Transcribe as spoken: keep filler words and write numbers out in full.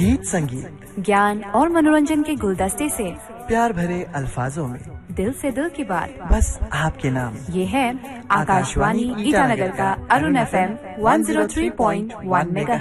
गीत संगीत, ज्ञान और मनोरंजन के गुलदस्ते से प्यार भरे अल्फाजों में दिल से दिल की बात, बस आपके नाम। ये है आकाशवाणी ईटानगर का Arun F M one zero three point one mega